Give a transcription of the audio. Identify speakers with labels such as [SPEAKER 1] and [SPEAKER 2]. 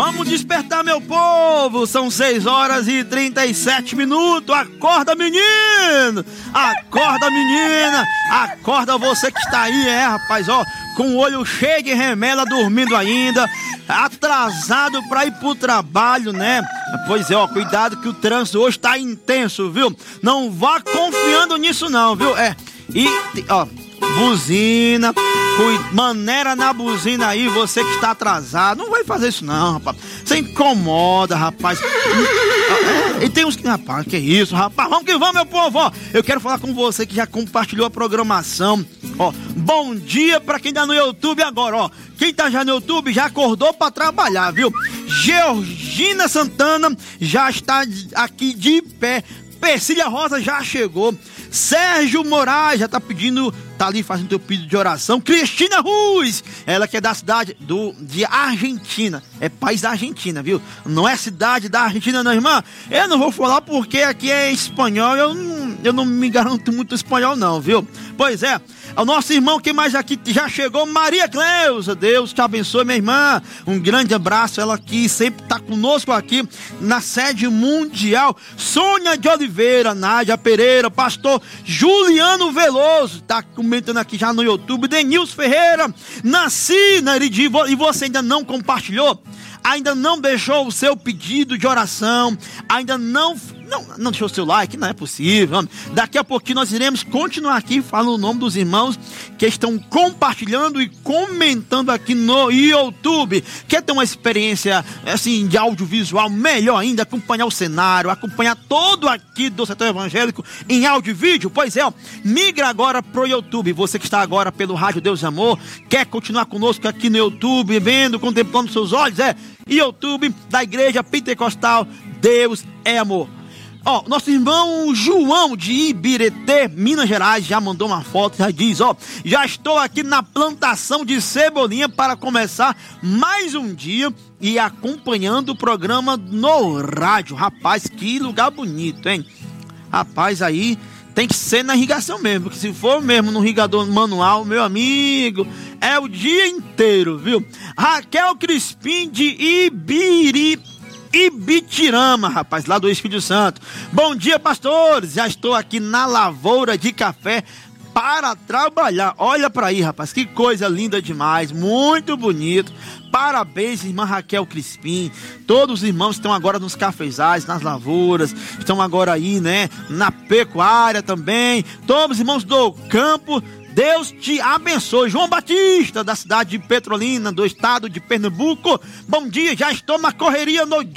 [SPEAKER 1] Vamos despertar, meu povo. São 6h37. Acorda, menino. Acorda, menina. Acorda você que está aí, rapaz, ó, com o olho cheio de remela, dormindo ainda, atrasado pra ir pro trabalho, né? Pois é, ó, cuidado que o trânsito hoje tá intenso, viu? Não vá confiando nisso não, viu? E, ó, buzina, maneira na buzina aí, você que está atrasado, não vai fazer isso não, rapaz. Você incomoda, rapaz. E tem uns que, rapaz, que isso, rapaz, vamos que vamos, meu povo, ó. Eu quero falar com você que já compartilhou a programação, ó. Bom dia pra quem tá no YouTube agora, ó. Quem tá já no YouTube já acordou pra trabalhar, viu? Georgina Santana já está aqui de pé. Persília Rosa já chegou. Sérgio Moraes já tá pedindo, tá ali fazendo teu pedido de oração. Cristina Ruiz, ela que é da cidade de Argentina, é país da Argentina, viu? Não é cidade da Argentina não, irmã. Eu não vou falar porque aqui é espanhol, eu não me garanto muito espanhol não, viu? Pois é, o nosso irmão, quem mais aqui já chegou? Maria Cleusa, Deus te abençoe, minha irmã. Um grande abraço, ela que sempre tá conosco aqui na sede mundial. Sônia de Oliveira, Nádia Pereira, pastor Juliano Veloso, tá comentando aqui já no YouTube. Denilson Ferreira, Nasci na Eridi, e você ainda não compartilhou? Ainda não deixou o seu pedido de oração? Ainda não deixou o seu like? Não é possível. Daqui a pouquinho nós iremos continuar aqui falando o nome dos irmãos que estão compartilhando e comentando aqui no YouTube. Quer ter uma experiência assim de audiovisual melhor ainda, acompanhar o cenário, acompanhar todo aqui do setor evangélico em áudio e vídeo? Pois é, ó, migra agora pro YouTube. Você que está agora pelo Rádio Deus e Amor, quer continuar conosco aqui no YouTube, vendo, contemplando seus olhos? YouTube da Igreja Pentecostal Deus é Amor. Ó, nosso irmão João de Ibiretê, Minas Gerais, já mandou uma foto, já diz, ó, já estou aqui na plantação de cebolinha para começar mais um dia e acompanhando o programa no rádio. Rapaz, que lugar bonito, hein? Rapaz, aí tem que ser na irrigação mesmo, porque se for mesmo no irrigador manual, meu amigo, é o dia inteiro, viu? Raquel Crispim de Ibitirama, rapaz, lá do Espírito Santo. Bom dia, pastores, já estou aqui na lavoura de café para trabalhar. Olha para aí, rapaz, que coisa linda demais, muito bonito. Parabéns, irmã Raquel Crispim. Todos os irmãos estão agora nos cafezais, nas lavouras, estão agora aí, né, na pecuária também. Todos os irmãos do campo, Deus te abençoe. João Batista, da cidade de Petrolina, do estado de Pernambuco. Bom dia, já estou na correria no